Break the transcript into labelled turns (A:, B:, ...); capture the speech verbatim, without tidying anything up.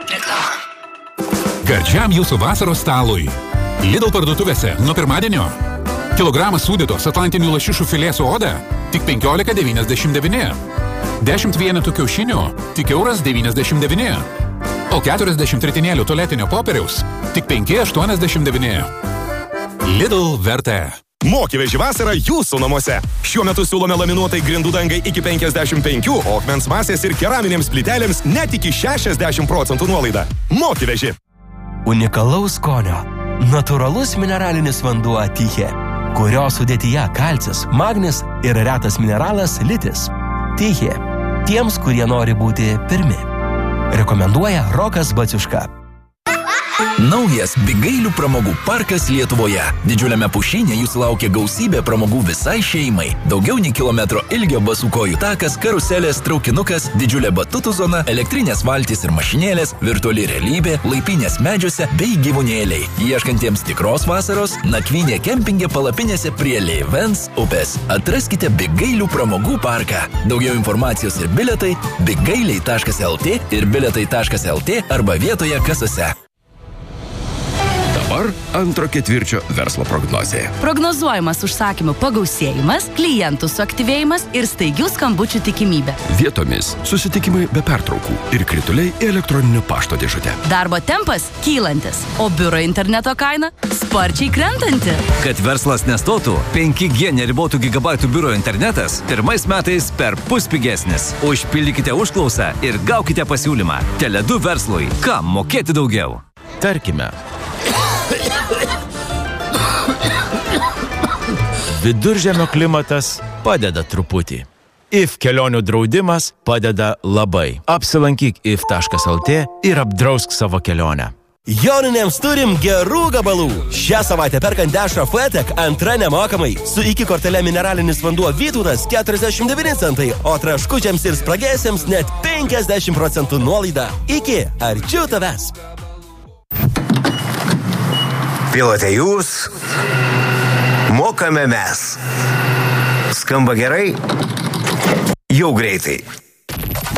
A: Reklama.
B: Gardžiam jūsų vasaros stalui. Lidl parduotuvėse nuo pirmadienio. Kilogramas sūdytos atlantinių lašišų filė su oda tik penkiolika devyniasdešimt devyni. dešimt vienetų kiaušinių tik euras devyniasdešimt devyni. O keturiasdešimt ritinėlių tualetinio popieriaus tik penki aštuoniasdešimt devyni. Lidl vertė.
C: Mokyveži vasarą jūsų namuose. Šiuo metu siūlome laminuotai grindų dangai iki penkiasdešimt penki, o akmens masės ir keraminėms plytelėms net iki šešiasdešimt procentų nuolaida. Mokyveži.
D: Unikalaus skonio. Natūralus mineralinis vanduo Tyche, kurio sudėtyje kalcis, magnis ir retas mineralas litis. Tyche. Tiems, kurie nori būti pirmi. Rekomenduoja Rokas Baciuška.
E: Naujas Bigailių pramogų parkas Lietuvoje. Didžiuliame pušyne jūsų laukia gausybė pramogų visai šeimai. Daugiau nei kilometro ilgio basukojų takas, karuselės, traukinukas, didžiulė batutų zona, elektrinės valtys ir mašinėlės, virtuali realybė, laipynės medžiuose bei gyvūnėliai. Ieškantiems tikros vasaros, nakvynė kempinge palapinėse prie Leivens upės. Atraskite Bigailių pramogų parką. Daugiau informacijos ir biletai bigailiai taškas lt ir biletai taškas lt arba vietoje kasose.
F: Dabar antro ketvirčio verslo prognozė.
G: Prognozuojamas užsakymų pagausėjimas, klientų suaktyvėjimas ir staigių skambučių tikimybė.
F: Vietomis susitikimai be pertraukų ir krituliai į elektroninio pašto dėžutę.
G: Darbo tempas kylantis, o biuro interneto kaina sparčiai krentanti.
H: Kad verslas nestotų, penki G neribotų gigabaitų biuro internetas pirmais metais per pus pigesnis. Užpildykite užklausą ir gaukite pasiūlymą. Tele du verslui. Kam mokėti daugiau?
I: Tarkime, viduržemio klimatas padeda truputį. If kelionių draudimas padeda labai. Apsilankyk if taškas lt ir apdrausk savo kelionę.
D: Joninėms turim gerų gabalų. Šią savaitę perkant Dešrą Fletek antra nemokamai. Su iki kortelė mineralinis vanduo Vytautas keturiasdešimt devyni centai, o traškučiams ir spragėsiams net penkiasdešimt procentų nuolaida. Iki, arčiau tavęs.
J: Pilote jūs, mokame mes. Skamba gerai? Jau greitai.